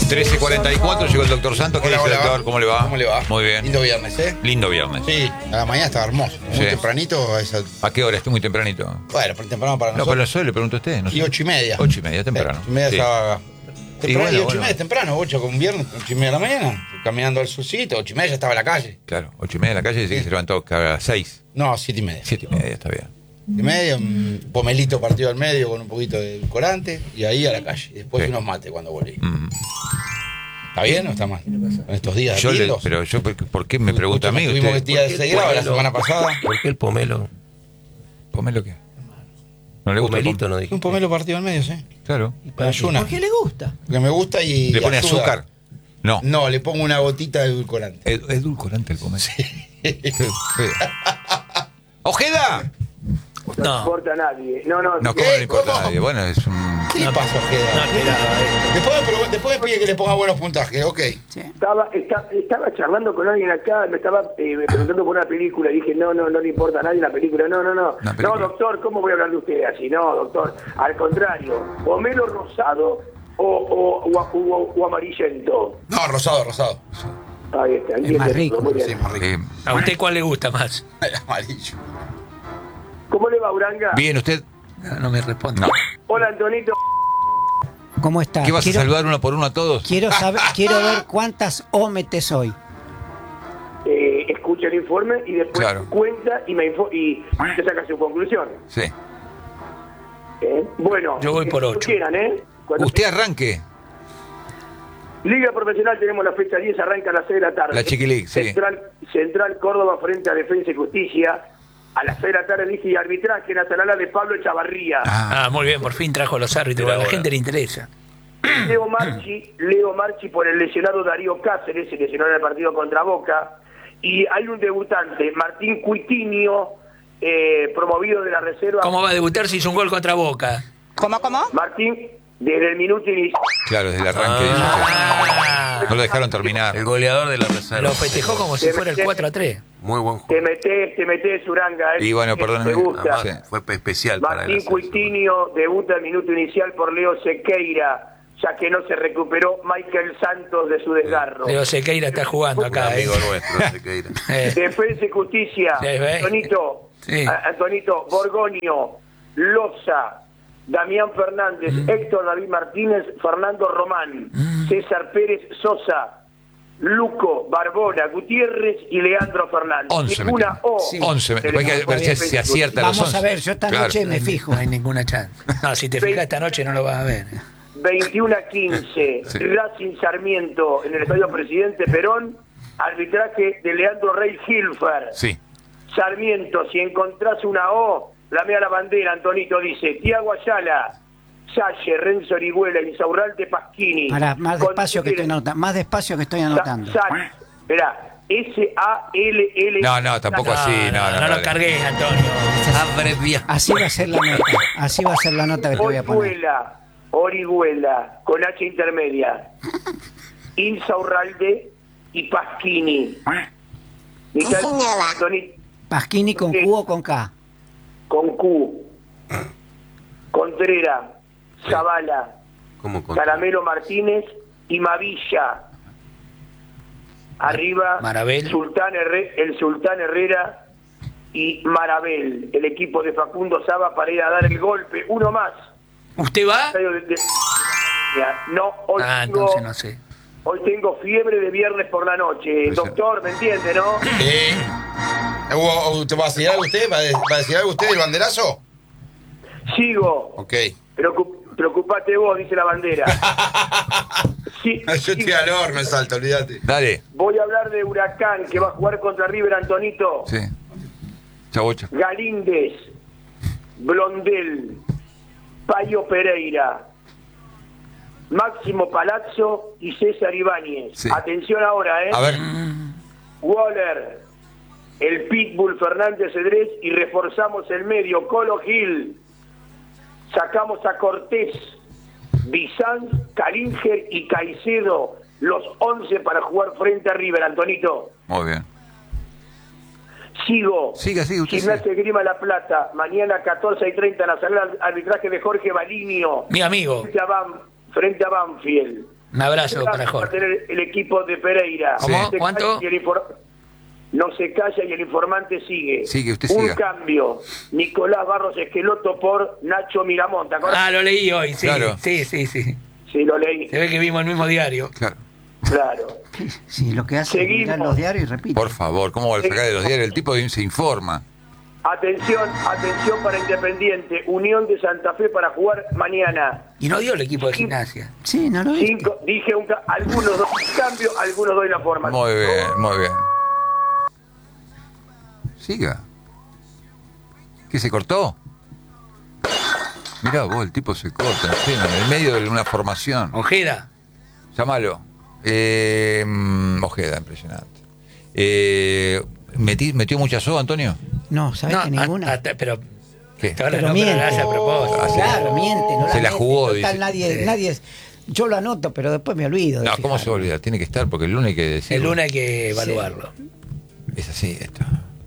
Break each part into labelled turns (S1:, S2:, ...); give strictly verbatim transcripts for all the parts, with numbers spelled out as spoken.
S1: trece cuarenta y cuatro llegó el doctor Santos. ¿Qué
S2: Hola,
S1: dice el
S2: hola.
S1: doctor? ¿Cómo le va?
S2: ¿Cómo le va?
S1: Muy bien.
S2: Lindo viernes, ¿eh?
S1: Lindo viernes.
S2: Sí, a la mañana estaba hermoso. Muy
S1: Sí.
S2: tempranito. a Esa...
S1: ¿A qué hora? Estoy muy tempranito.
S2: Bueno, pero temprano para
S1: No,
S2: nosotros.
S1: pero eso le pregunto a usted. No sé.
S2: Y ocho y media.
S1: Ocho y media, temprano.
S2: Eh, ocho y media
S1: Sí.
S2: estaba...
S1: Y
S2: Temprano,
S1: bueno,
S2: y ocho
S1: bueno.
S2: y media temprano, ocho con viernes, ocho y media de la mañana, caminando al solcito, ocho y media ya estaba en la calle.
S1: Claro, ocho y media en la calle, dice que se levantó a las seis.
S2: No, siete y media.
S1: Siete y media, está bien.
S2: Siete y media, un pomelito partido al medio con un poquito de edulcorante y ahí a la calle. Y después
S1: Sí.
S2: unos mates cuando volví.
S1: Mm.
S2: ¿Está bien o está mal? En estos días
S1: Yo le,
S2: lindos.
S1: pero yo, ¿por qué- ¿por qué me pregunta a mí?
S2: Tuvimos
S1: Usted,
S2: día de seis grados la
S3: pomelo?
S2: semana pasada.
S3: ¿Por qué el pomelo?
S1: ¿Pomelo qué? ¿No le gusta el
S3: Pomelito,
S1: pom-
S3: no
S2: Un
S3: dijiste.
S2: pomelo partido al medio, sí.
S1: Claro.
S2: Me ayuna.
S4: ¿Por qué le gusta?
S2: Porque me gusta y.
S1: ¿Le pone
S2: ayuda.
S1: azúcar? No.
S2: No, le pongo una gotita de edulcorante.
S1: Es es edulcorante el pomelo. ¡Ojeda!
S5: No
S3: No.
S5: importa a nadie. No, no,
S1: No,
S5: ¿qué?
S1: ¿cómo no le importa
S2: ¿Cómo?
S1: a nadie? Bueno, es un...
S2: ¿Qué le pasa, Ojeda?
S3: No esperaba esto.
S2: Después, me pregun- después me pide que le ponga buenos puntajes, ok.
S4: Sí.
S5: Estaba, esta- estaba charlando con alguien acá, me estaba eh, preguntando por una película. Dije, no, no, no le importa a nadie la película. No, no, no.
S1: Una
S5: No,
S1: película.
S5: doctor, ¿cómo voy a hablar de usted así? No, doctor. Al contrario, pomelo rosado o, o, o, o- o amarillento.
S2: No, rosado, rosado.
S5: Ahí está.
S4: Es más rico.
S5: Muy bien.
S2: Sí, más rico.
S1: Eh,
S3: ¿A usted cuál le gusta más?
S2: Amarillo.
S5: ¿Cómo le va, Uranga?
S1: bien, ¿usted?
S3: No, no me responde.
S1: No.
S5: Hola, Antonito.
S4: ¿Cómo está?
S1: ¿Qué vas
S4: quiero,
S1: a saludar uno por uno a todos?
S4: Quiero saber, quiero ver cuántas O metes hoy.
S5: Eh, escucha el informe y después
S1: Claro.
S5: cuenta y, me info y te saca su conclusión.
S1: Sí.
S5: ¿Eh? Bueno,
S3: Yo voy por
S5: cuando
S3: ocho.
S5: quieran, ¿eh? Cuando
S1: Usted arranque.
S5: Liga Profesional tenemos la fecha diez, arranca a las seis de la tarde.
S1: La Chiqui League, sí.
S5: Central, Central Córdoba frente a Defensa y Justicia. A las seis de la tarde dije y arbitraje nacional de Pablo Chavarría.
S1: Ah,
S3: Ah, muy bien, por fin trajo a los árbitros. A la gente le interesa.
S5: Leo Marchi, Leo Marchi por el lesionado Darío Cáceres, se lesionó en el partido contra Boca. Y hay un debutante, Martín Cuitinho, eh, promovido de la reserva.
S3: ¿Cómo va a debutar si hizo un gol contra Boca?
S6: ¿Cómo, cómo?
S5: Martín, desde el minuto inicial.
S1: claro, desde el arranque.
S3: Ah,
S1: No lo dejaron terminar.
S7: El goleador de la reserva.
S3: lo festejó como si fuera el cuatro a tres.
S7: Muy buen
S5: Te
S7: juego.
S5: metés, te metés, Uranga. ¿eh?
S1: Y bueno,
S5: Que
S1: perdóname.
S5: te gusta.
S7: Además,
S1: Sí.
S7: fue especial para
S5: Martín
S7: él.
S5: Cuitinho debuta el minuto inicial por Leo Sequeira, ya que no se recuperó Michael Santos de su desgarro.
S3: Leo Sequeira está jugando
S7: Un
S3: acá. ¿eh?
S7: amigo nuestro, Sequeira.
S3: Eh,
S5: Defensa y Justicia,
S3: Sí, ve.
S5: Antonito,
S3: Sí.
S5: a- Antonito, Borgonio, Loza, Damián Fernández,
S3: Mm.
S5: Héctor David Martínez, Fernando Román, César Pérez Sosa, Luco, Barbona, Gutiérrez y Leandro Fernández.
S1: Once
S5: Ninguna
S1: metió.
S5: O.
S4: Sí.
S1: Once.
S5: Se
S1: Hay que
S5: le-
S1: ver si si acierta los
S4: Vamos
S1: once.
S4: a ver, yo esta
S1: Claro.
S4: noche me
S3: no,
S4: fijo.
S3: no hay ninguna chance. No, si te fijas esta noche no lo vas a ver.
S5: veintiuno a quince,
S1: Sí.
S5: Racing Sarmiento en el Estadio Presidente Perón, arbitraje de Leandro Rey Hilfer.
S1: Sí.
S5: Sarmiento, si encontrás una O, lamea la bandera, Antonito dice, Tiago Ayala, Salle, Renzo Orihuela, Insaurralde Pasquini.
S4: Para, más despacio que estoy
S5: Contreras,
S4: anotando. Más despacio que estoy
S5: Sa-
S4: anotando.
S5: Sa- Esperá, S A L L.
S1: No, no, tampoco así. No, no,
S3: no
S1: no.
S3: lo cargues, Antonio.
S7: Abrevia.
S4: Así va a ser la nota. Así va a ser la nota que te voy a poner.
S5: Orihuela, Orihuela, con H intermedia. Insaurralde y Pasquini. Michael Antonito,
S4: Pasquini con Q o con K.
S5: con Q. Contreras, Zavala,
S7: ¿Cómo con-
S5: Caramelo Martínez y Mavilla. Arriba,
S3: Marabel.
S5: Sultán Herre- el Sultán Herrera y Marabel, el equipo de Facundo Saba para ir a dar el golpe. Uno más.
S3: ¿Usted va?
S5: Estadio de- de- No, hoy,
S3: Ah,
S5: tengo,
S3: entonces no sé.
S5: hoy tengo fiebre de viernes por la noche. Doctor, ¿me entiende, no?
S2: Sí. ¿Hubo- ¿Te va a decir algo usted? ¿Va a de- va a decir algo usted del banderazo?
S5: Sigo.
S2: Ok.
S5: Preocup- preocupate vos, dice la bandera. Sí,
S2: Yo
S5: sí.
S2: estoy al horno, salto, olvídate.
S1: Dale.
S5: Voy a hablar de Huracán, que va a jugar contra River, Antonito.
S1: Sí. Chavocha.
S5: Galíndez, Blondel, Payo Pereira, Máximo Palazzo y César Ibáñez.
S1: Sí.
S5: Atención ahora, ¿eh?
S1: A ver.
S5: Waller, el Pitbull Fernández Cedrés y reforzamos el medio, Colo Gil. Sacamos a Cortés, Bizanz, Calinger y Caicedo, los once para jugar frente a River, Antonito.
S1: Muy bien.
S5: Sigo.
S1: Siga, siga, usted
S5: Gimnasia Grima La Plata, mañana catorce y treinta, nacional arbitraje de Jorge Balinio.
S3: Mi amigo.
S5: Frente a, Ban- frente a Banfield.
S3: Un abrazo
S5: Va
S3: para
S5: a
S3: Jorge.
S5: tener el equipo de Pereira.
S3: ¿Cómo?
S5: No se
S3: ¿Cuánto?
S5: calla y el infor- No se calla y el informante sigue.
S1: Sigue, usted
S5: Un
S1: siga.
S5: cambio. Nicolás Barros Esqueloto por Nacho Miramón. ¿Te acordás?
S3: Ah, lo leí hoy, sí.
S1: Claro.
S3: Sí, sí, sí.
S5: Sí, lo leí.
S3: Se ve que vimos el mismo diario.
S1: Claro.
S5: Claro.
S4: Sí, lo que hace es
S5: Seguimos.
S4: mirar los diarios y repite.
S1: Por favor, ¿cómo va a sacar de los diarios? El tipo se informa.
S5: Atención, atención para Independiente. Unión de Santa Fe para jugar mañana.
S3: Y no dio el equipo de gimnasia.
S4: Sí, no lo viste.
S5: Cinco, dije un ca- algunos doy cambio, algunos doy la forma.
S1: Muy bien, muy bien. Siga. ¿Qué se cortó? Mirá vos, el tipo se corta encima, en el medio de una formación.
S3: Ojeda.
S1: Llámalo. Eh, mm, Ojeda, impresionante. Eh, metí- ¿Metió mucha soga, Antonio?
S4: No, ¿sabes
S3: No,
S4: que ninguna?
S3: a- a- pero.
S1: ¿Qué?
S3: Ahora
S4: Pero
S3: no,
S4: miente.
S3: pero lo hace a propósito.
S1: Ah, sí.
S4: Claro, miente. No
S1: Se la
S4: mete.
S1: jugó,
S4: Total,
S1: dice.
S4: Nadie, nadie es- yo lo anoto, pero después me olvido. de
S1: No, ¿cómo se
S4: fijarme.
S1: olvida? Tiene que estar porque el lunes hay que decir.
S3: El lunes hay que evaluarlo.
S1: Es así esto.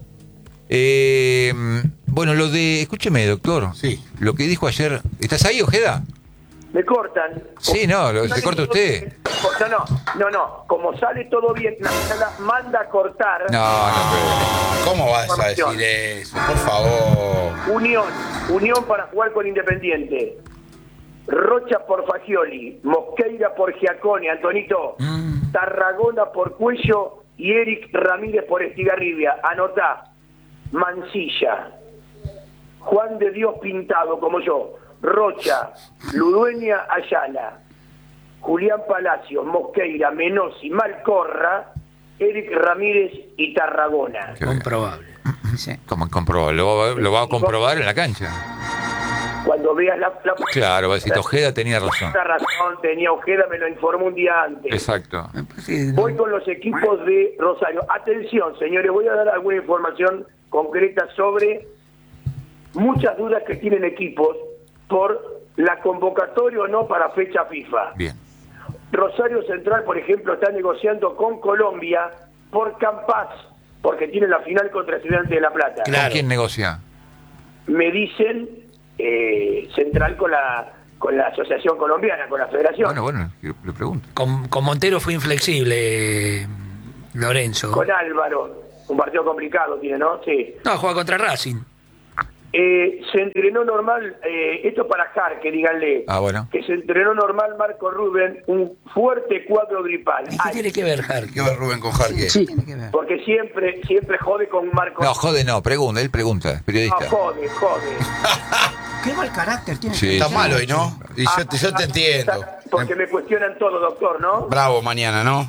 S1: Eh, bueno, lo de... Escúcheme, doctor.
S2: Sí.
S1: Lo que dijo ayer... ¿Estás ahí, Ojeda?
S5: Me cortan.
S1: Sí, no, lo-
S5: Sale
S1: se corta
S5: todo
S1: usted.
S5: bien. No, no, no, no. Como sale todo bien, la sala manda a cortar.
S1: No, no,
S2: ¿Cómo vas a
S5: Información.
S2: decir eso? Por favor.
S5: Unión, Unión para jugar con Independiente. Rocha por Fagioli, Mosqueira por Giacone, Antonito, Tarragona por Cuello y Eric Ramírez por Estigarribia. Anotá, Mancilla, Juan de Dios Pintado como yo, Rocha, Ludueña Ayala, Julián Palacios, Mosqueira, Menosi, Malcorra, Eric Ramírez y Tarragona.
S1: Qué bien.
S3: Comprobable.
S4: Sí.
S1: ¿Cómo comprobar? Lo, va- lo va a comprobar en la cancha.
S5: Cuando veas la... la
S1: Claro, va a decir, Ojeda tenía razón.
S5: Esta razón tenía Ojeda, me lo informó un día antes.
S1: Exacto.
S3: Sí,
S5: Voy con los equipos de Rosario. Atención, señores, voy a dar alguna información concreta sobre muchas dudas que tienen equipos por la convocatoria o no para fecha FIFA.
S1: Bien.
S5: Rosario Central, por ejemplo, está negociando con Colombia por Campas, porque tiene la final contra Estudiantes de La Plata.
S3: Claro.
S1: ¿Con quién negocia?
S5: Me dicen eh, Central con la con la Asociación Colombiana, con la Federación.
S1: Bueno, bueno, le le pregunto.
S3: Con, con Montero fue inflexible, eh, Lorenzo.
S5: Con Álvaro. Un partido complicado tiene, ¿no? Sí.
S3: No, juega contra Racing.
S5: Eh, se entrenó normal, eh, esto para Jarque, díganle,
S1: Ah, bueno.
S5: que se entrenó normal Marco Rubén, un fuerte cuadro gripal.
S3: ¿Y qué
S5: Ay,
S3: tiene que ver, Jarque?
S2: ¿Qué va Rubén con Jarque?
S4: Sí, tiene que ver.
S5: porque siempre siempre jode con Marco.
S1: No, jode no, pregunta, él pregunta, es
S5: No,
S1: periodista.
S5: jode, jode.
S4: Qué mal carácter tiene.
S1: Sí.
S2: Está mal hoy, ¿no? Y yo, te- yo te
S5: Ah,
S2: entiendo.
S5: Porque me cuestionan todo, doctor, ¿no?
S2: Bravo mañana, ¿no?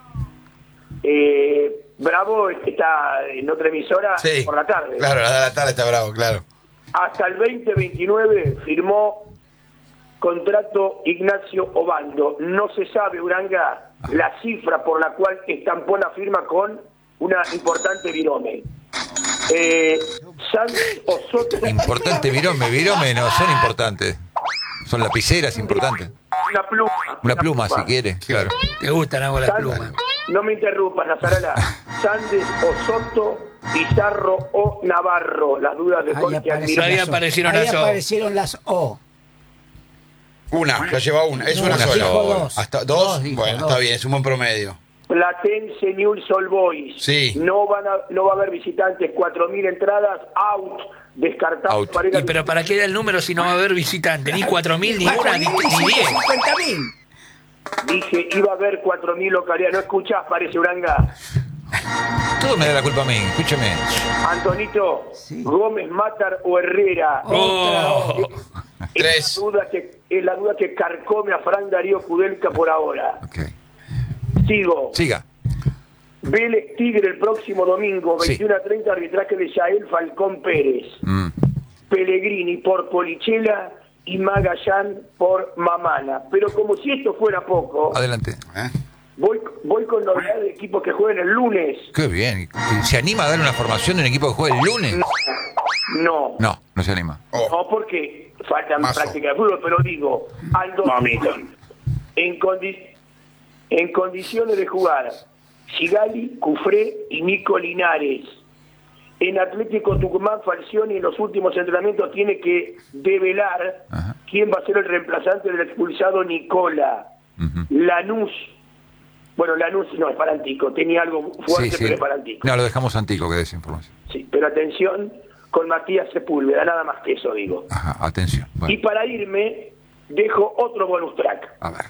S5: Eh, Bravo está en otra emisora
S2: Sí.
S5: por la tarde.
S2: Claro, a la tarde está bravo, claro.
S5: Hasta el veinte veintinueve firmó contrato Ignacio Obando. No se sabe, Uranga, la cifra por la cual estampó la firma con una importante virome. Eh, Sanz Osoto,
S1: Importante virome, virome no son importantes. Son lapiceras importantes.
S5: una pluma.
S1: Una pluma, si quiere, claro.
S3: Te gustan algo las
S5: Sanz-
S3: plumas.
S5: No me interrumpas, Nazarala. Sández Osoto, Pizarro o Navarro. Las dudas de
S4: Ahí
S5: Jorge
S4: aparecieron
S3: Ahí
S5: Almirón.
S4: las O.
S3: aparecieron
S4: Ahí
S3: las O.
S4: aparecieron las O.
S2: Una, ya lleva una. Es
S4: No,
S2: una
S1: una
S2: sola.
S1: sola.
S4: Dos.
S2: Hasta dos.
S4: Dos, dijo,
S2: Bueno,
S4: dos.
S2: está bien, es un buen promedio.
S5: Platense Newell's Old Boys.
S2: Sí.
S5: No van a, no va a haber visitantes, cuatro mil entradas, out, descartado.
S1: Out.
S5: para ir a-
S3: ¿Y pero para qué da el número si no va a haber visitante? Ni cuatro mil, ni una, ni, ni diez.
S4: cincuenta mil.
S5: Dije, iba a haber cuatro mil localidades. ¿No escuchás, parece, Uranga?
S1: Todo me da la culpa a mí, escúcheme.
S5: Antonito,
S4: Sí.
S5: Gómez, Matar o Herrera.
S3: Oh.
S5: Es
S2: Tres.
S5: la duda que, es la duda que carcome a Fran Darío Kudelka por ahora.
S1: Ok.
S5: Sigo.
S1: Siga.
S5: Vélez Tigre el próximo domingo,
S1: Sí.
S5: veintiuno a treinta, arbitraje de Yael Falcón Pérez.
S1: Mm.
S5: Pellegrini por Polichela y Magallán por Mamana. Pero como si esto fuera poco,
S1: Adelante.
S2: ¿Eh?
S5: voy, voy con novedades de equipos que jueguen el lunes.
S1: Qué bien. ¿Se anima a dar una formación de un equipo que juegue el lunes?
S5: No,
S1: No, no se anima.
S2: Oh.
S5: no porque falta
S2: Mazo.
S5: práctica de fútbol, pero digo, al domingo, en, condi- en condiciones de jugar Sigali, Cufré y Nico Linares. En Atlético Tucumán, Falcioni en los últimos entrenamientos tiene que develar
S1: Ajá.
S5: quién va a ser el reemplazante del expulsado Nicola.
S1: Ujú.
S5: Lanús, bueno, Lanús no es para Antico, tenía algo fuerte,
S1: Sí, sí.
S5: pero es para Antico.
S1: No, lo dejamos Antico que des información.
S5: Sí, pero atención con Matías Sepúlveda, nada más que eso digo.
S1: Ajá, atención. Bueno,
S5: Y para irme, dejo otro bonus track.
S1: a ver.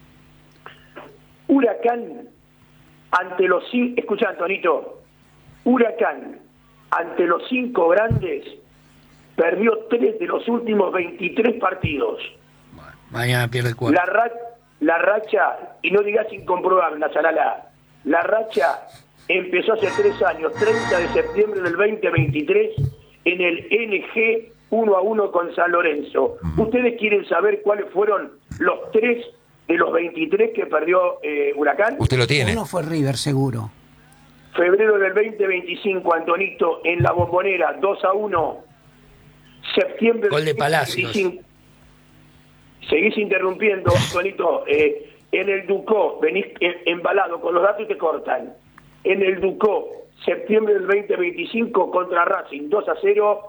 S5: Huracán, ante los cinco, escucha Antonito, Huracán, ante los cinco grandes, perdió tres de los últimos veintitrés partidos.
S3: Mañana pierde el cuarto.
S5: La, ra la racha, y no digas incomprobable, Nazarala, la racha empezó hace tres años, treinta de septiembre del veinte veintitrés, en el N G uno a uno con San Lorenzo. ¿Ustedes quieren saber cuáles fueron los tres de los veintitrés que perdió eh, Huracán?
S1: Usted lo tiene.
S4: Uno fue River, seguro.
S5: Febrero del veinte veinticinco, Antonito, en la Bombonera, dos a uno. Septiembre
S3: Gol de
S5: del
S3: Palacios.
S5: veinticinco. Seguís interrumpiendo, Antonito. Eh, en el Ducó, venís eh, embalado con los datos y te cortan. En el Ducó, septiembre del veinte veinticinco contra Racing, dos a cero.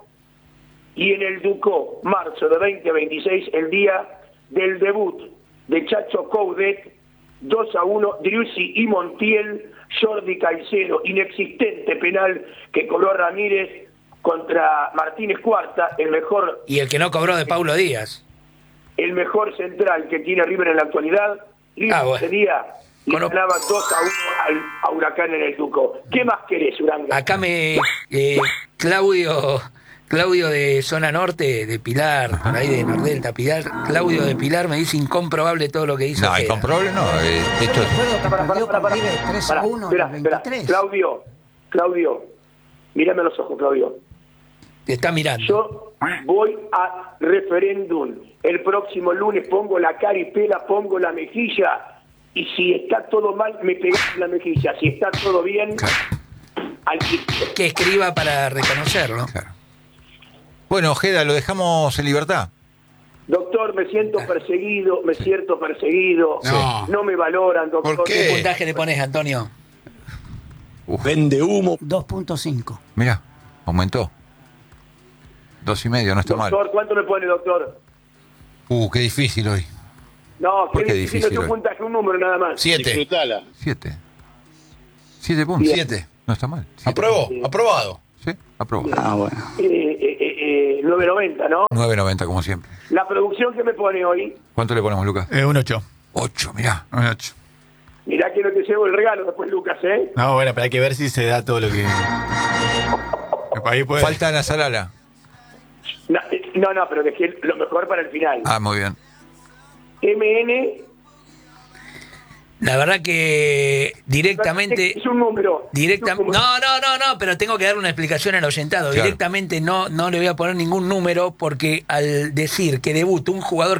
S5: Y en el Ducó, marzo de veinte veintiséis, el día del debut de Chacho Coudet, dos a uno, Driussi y Montiel, Jordi Caicedo, inexistente penal que cobró Ramírez contra Martínez Cuarta, el mejor,
S3: Y el que no cobró de Paulo Díaz.
S5: el mejor central que tiene River en la actualidad. River
S3: Ah, bueno.
S5: ese día le
S3: Cono-
S5: ganaba dos a uno al, a Huracán en el Ducó. ¿Qué más querés, Uranga?
S3: Acá me... eh, Claudio... Claudio de Zona Norte, de Pilar, por ahí de Nordelta, Pilar. Claudio de Pilar me dice incomprobable todo lo que hizo.
S1: No,
S3: Ojeda.
S1: incomprobable no. Eh, esto es-
S4: Recuerdo que
S5: Pará,
S4: perdió
S5: pará,
S4: con
S5: pará,
S4: River tres
S5: pará.
S4: a uno en
S5: Espera,
S4: el
S5: espera.
S4: veintitrés.
S5: Claudio, Claudio, mírame a los ojos, Claudio.
S3: Te está mirando.
S5: Yo voy a referéndum. El próximo lunes pongo la caripela, pongo la mejilla. Y si está todo mal, me pegas en la mejilla. Si está todo bien, al quiste.
S3: Que escriba para reconocerlo.
S1: Claro. Bueno, Ojeda, lo dejamos en libertad.
S5: Doctor, me siento perseguido, me siento perseguido.
S2: No.
S5: No me valoran, doctor.
S2: ¿Por
S3: ¿Qué
S2: qué?
S3: puntaje le pones, Antonio?
S6: Vende humo.
S4: dos punto cinco.
S1: Mirá, aumentó. Dos y medio, no está mal.
S5: Doctor, ¿cuánto me pone, doctor?
S1: Uh, qué difícil hoy.
S5: No,
S1: ¿Por
S5: qué
S1: qué
S5: difícil,
S1: difícil
S5: es un
S1: hoy?
S5: puntaje, un número nada más.
S2: Siete.
S6: Disfrutala.
S1: Siete. Siete puntos.
S5: Bien.
S2: Siete.
S1: No está mal. Siete.
S2: ¿Aprobó? ¿Aprobado?
S1: Sí, aprobó.
S6: Ah, bueno.
S5: Eh, eh, eh, eh, nueve noventa, ¿no?
S1: nueve noventa como siempre.
S5: La producción que me pone hoy,
S1: ¿Cuánto le ponemos, Lucas?
S8: Eh, un ocho.
S1: Ocho, mirá.
S8: Un ocho.
S5: mirá que no te llevo el regalo después, Lucas, ¿eh?
S8: No, bueno, pero hay que ver si se da todo lo que. Ahí puede.
S1: Falta Nazarala.
S5: No, eh, no, no, pero dejé lo mejor para el final.
S1: Ah, muy bien.
S5: M N...
S3: La verdad que directamente...
S5: Es un número.
S3: Directa,
S5: Es un número.
S3: no, no, no, no, pero tengo que dar una explicación al oyentado.
S1: Claro.
S3: Directamente no, no le voy a poner ningún número porque al decir que debuta un jugador